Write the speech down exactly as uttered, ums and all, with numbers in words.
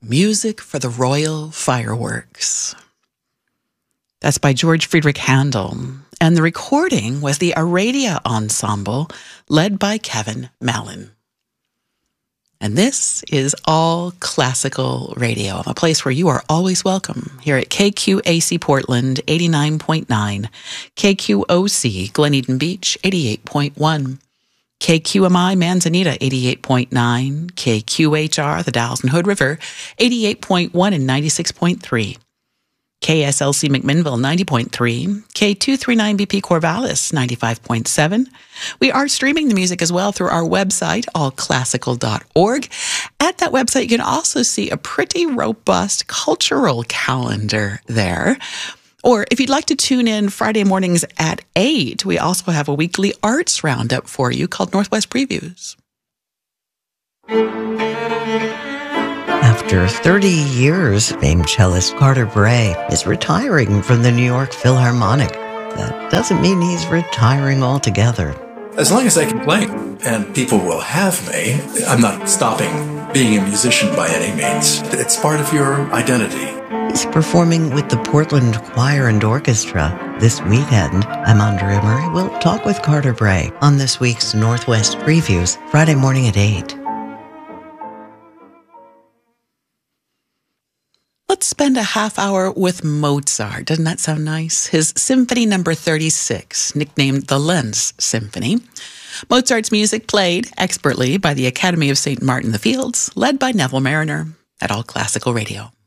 Music for the Royal Fireworks. That's by George Friedrich Handel, and the recording was the Aradia Ensemble, led by Kevin Mallon. And this is All Classical Radio, a place where you are always welcome, here at K Q A C Portland, eighty-nine point nine, K Q O C Glen Eden Beach, eighty-eight point one, K Q M I Manzanita, eighty-eight point nine, K Q H R, the Dalles and Hood River, eighty-eight point one and ninety-six point three, K S L C McMinnville, ninety point three, K two thirty-nine B P Corvallis, ninety-five point seven. We are streaming the music as well through our website, all classical dot org. At that website, you can also see a pretty robust cultural calendar there. Or if you'd like to tune in Friday mornings at eight, we also have a weekly arts roundup for you called Northwest Previews. After thirty years, famed cellist Carter Bray is retiring from the New York Philharmonic. That doesn't mean he's retiring altogether. As long as I can play and people will have me, I'm not stopping being a musician by any means. It's part of your identity. He's performing with the Portland Choir and Orchestra this weekend. I'm Andrea Murray. We'll talk with Carter Bray on this week's Northwest Previews, Friday morning at eight. Let's spend a half hour with Mozart. Doesn't that sound nice? His Symphony Number thirty-six, nicknamed the Lenz Symphony. Mozart's music played expertly by the Academy of Saint Martin the Fields, led by Neville Mariner at All Classical Radio.